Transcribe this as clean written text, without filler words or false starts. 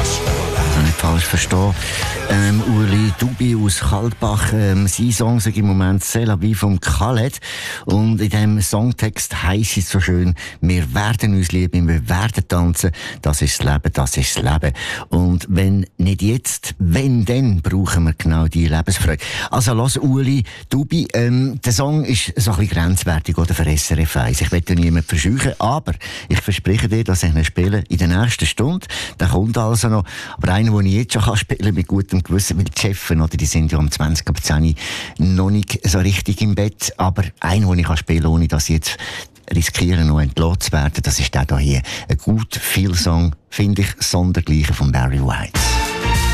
Nicht falsch verstehen. Ueli Dubi aus Kaltbach, sein Song sagt im Moment «C'est la vie» von Khaled. Und in diesem Songtext heisst es so schön, wir werden uns lieben, wir werden tanzen, das ist das Leben, das ist das Leben. Und wenn nicht jetzt, wenn dann, brauchen wir genau diese Lebensfreude. Also lass Ueli Dubi, der Song ist so ein bisschen grenzwertig oder für SRF 1. Ich will ja niemanden verscheuchen, aber ich verspreche dir, dass ich ihn spiele in der nächsten Stunde. Der kommt also noch. Aber einer, den ich jetzt schon spielen kann, mit gutem Gewissen, weil die Chefs, oder, die sind ja um 20:10 noch nicht so richtig im Bett. Aber einer, den ich spielen kann, ohne dass ich jetzt riskieren, noch entlassen zu werden, das ist der hier. Ein gut Feel-Song, finde ich, sondergleichen von Barry White.